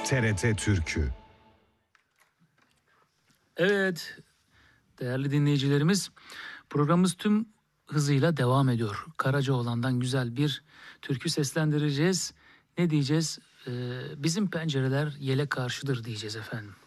TRT Türkü. Evet, değerli dinleyicilerimiz, programımız tüm hızıyla devam ediyor. Karacaoğlan'dan güzel bir türkü seslendireceğiz. Ne diyeceğiz? Bizim pencereler yele karşıdır diyeceğiz efendim.